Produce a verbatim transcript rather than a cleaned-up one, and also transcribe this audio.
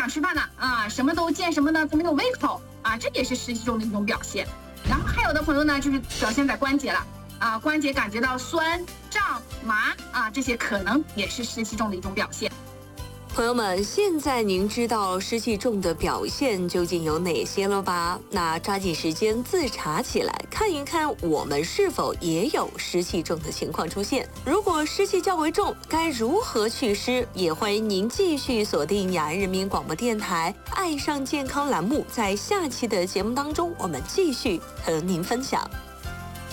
吃饭呢啊，什么都见什么呢，都没有胃口啊，这也是湿气重的一种表现。然后还有的朋友呢，就是表现在关节了啊，关节感觉到酸、胀、麻啊，这些可能也是湿气重的一种表现。 朋友们，现在您知道湿气重的表现究竟有哪些了吧？那抓紧时间自查起来，看一看我们是否也有湿气重的情况出现。如果湿气较为重，该如何祛湿？也欢迎您继续锁定雅安人民广播电台《爱上健康》栏目，在下期的节目当中，我们继续和您分享。